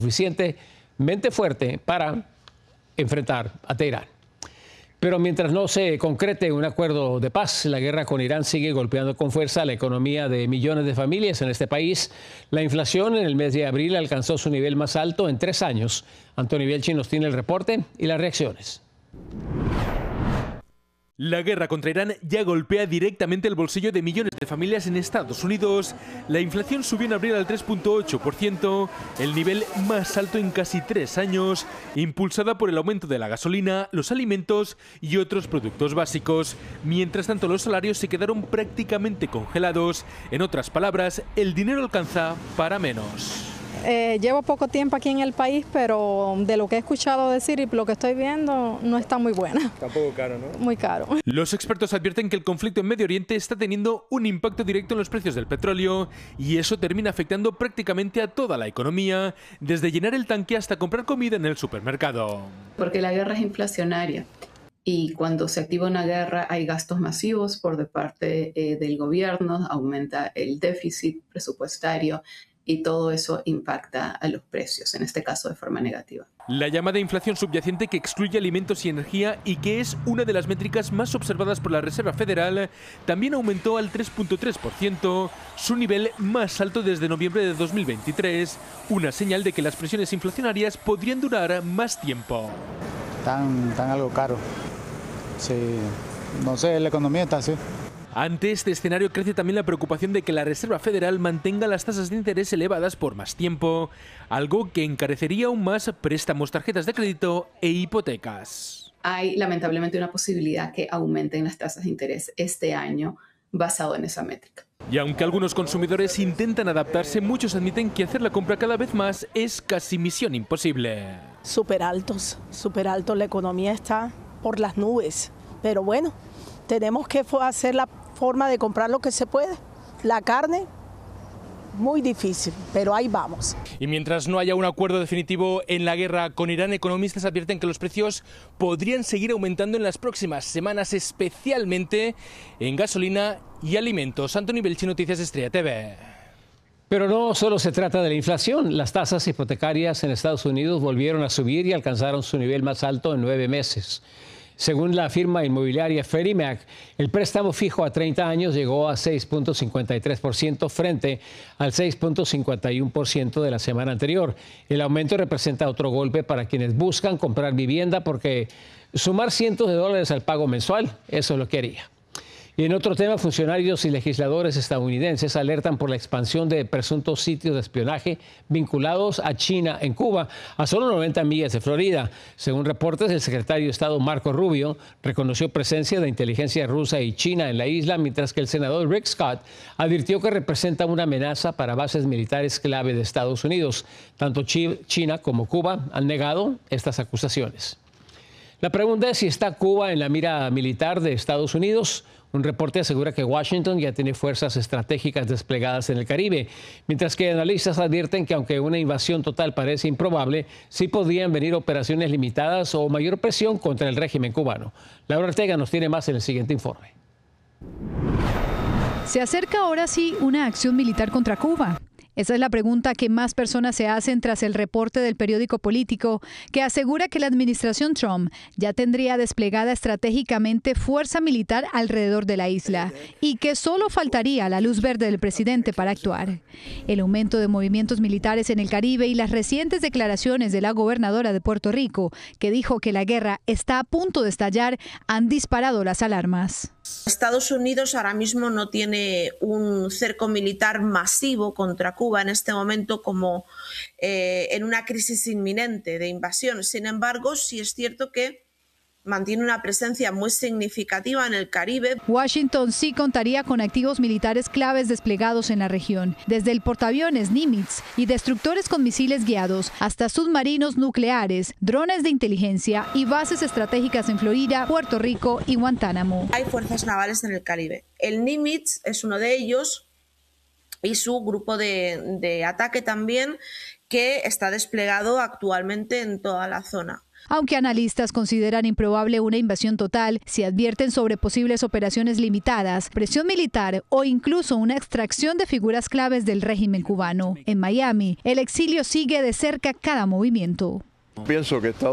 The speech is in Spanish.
suficientemente fuerte para enfrentar a Teherán. Pero mientras no se concrete un acuerdo de paz, la guerra con Irán sigue golpeando con fuerza la economía de millones de familias en este país. La inflación en el mes de abril alcanzó su nivel más alto en 3 años. Antonio Bielchi nos tiene el reporte y las reacciones. La guerra contra Irán ya golpea directamente el bolsillo de millones de familias en Estados Unidos. La inflación subió en abril al 3,8%, el nivel más alto en casi 3 años, impulsada por el aumento de la gasolina, los alimentos y otros productos básicos. Mientras tanto, los salarios se quedaron prácticamente congelados. En otras palabras, el dinero alcanza para menos. Llevo poco tiempo aquí en el país, pero de lo que he escuchado decir y lo que estoy viendo, no está muy buena. Tampoco caro, ¿no? Muy caro. Los expertos advierten que el conflicto en Medio Oriente está teniendo un impacto directo en los precios del petróleo y eso termina afectando prácticamente a toda la economía, desde llenar el tanque hasta comprar comida en el supermercado. Porque la guerra es inflacionaria y cuando se activa una guerra hay gastos masivos por de parte del gobierno, aumenta el déficit presupuestario, y todo eso impacta a los precios, en este caso de forma negativa. La llamada inflación subyacente, que excluye alimentos y energía y que es una de las métricas más observadas por la Reserva Federal, también aumentó al 3,3%, su nivel más alto desde noviembre de 2023, una señal de que las presiones inflacionarias podrían durar más tiempo. Tan algo caro. Sí, no sé, la economía está así. Ante este escenario crece también la preocupación de que la Reserva Federal mantenga las tasas de interés elevadas por más tiempo, algo que encarecería aún más préstamos, tarjetas de crédito e hipotecas. Hay lamentablemente una posibilidad que aumenten las tasas de interés este año basado en esa métrica. Y aunque algunos consumidores intentan adaptarse, muchos admiten que hacer la compra cada vez más es casi misión imposible. Súper alto, la economía está por las nubes, pero bueno, tenemos que hacer la forma de comprar lo que se puede. La carne, muy difícil, pero ahí vamos. Y mientras no haya un acuerdo definitivo en la guerra con Irán, economistas advierten que los precios podrían seguir aumentando en las próximas semanas, especialmente en gasolina y alimentos. Antonio Bielchi, Noticias Estrella TV. Pero no solo se trata de la inflación. Las tasas hipotecarias en Estados Unidos volvieron a subir y alcanzaron su nivel más alto en 9 meses. Según la firma inmobiliaria Freddie Mac, el préstamo fijo a 30 años llegó a 6,53% frente al 6,51% de la semana anterior. El aumento representa otro golpe para quienes buscan comprar vivienda porque sumar cientos de dólares al pago mensual, eso es lo que haría. Y en otro tema, funcionarios y legisladores estadounidenses alertan por la expansión de presuntos sitios de espionaje vinculados a China en Cuba, a solo 90 millas de Florida. Según reportes, el secretario de Estado Marco Rubio reconoció presencia de inteligencia rusa y china en la isla, mientras que el senador Rick Scott advirtió que representa una amenaza para bases militares clave de Estados Unidos. Tanto China como Cuba han negado estas acusaciones. La pregunta es si está Cuba en la mira militar de Estados Unidos. Un reporte asegura que Washington ya tiene fuerzas estratégicas desplegadas en el Caribe, mientras que analistas advierten que aunque una invasión total parece improbable, sí podrían venir operaciones limitadas o mayor presión contra el régimen cubano. Laura Ortega nos tiene más en el siguiente informe. ¿Se acerca ahora sí una acción militar contra Cuba? Esa es la pregunta que más personas se hacen tras el reporte del periódico Político, que asegura que la administración Trump ya tendría desplegada estratégicamente fuerza militar alrededor de la isla y que solo faltaría la luz verde del presidente para actuar. El aumento de movimientos militares en el Caribe y las recientes declaraciones de la gobernadora de Puerto Rico, que dijo que la guerra está a punto de estallar, han disparado las alarmas. Estados Unidos ahora mismo no tiene un cerco militar masivo contra Cuba en este momento como en una crisis inminente de invasión. Sin embargo, sí es cierto que mantiene una presencia muy significativa en el Caribe. Washington sí contaría con activos militares claves desplegados en la región, desde el portaaviones Nimitz y destructores con misiles guiados hasta submarinos nucleares, drones de inteligencia y bases estratégicas en Florida, Puerto Rico y Guantánamo. Hay fuerzas navales en el Caribe. El Nimitz es uno de ellos y su grupo de ataque también, que está desplegado actualmente en toda la zona. Aunque analistas consideran improbable una invasión total, si advierten sobre posibles operaciones limitadas, presión militar o incluso una extracción de figuras claves del régimen cubano. En Miami, el exilio sigue de cerca cada movimiento. Pienso que